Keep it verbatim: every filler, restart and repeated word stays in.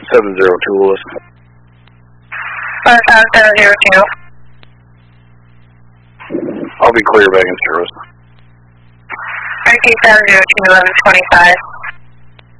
seven zero two, Lewis. five five seven zero two. I'll be clear back in service. R K seven zero two, eleven twenty-five.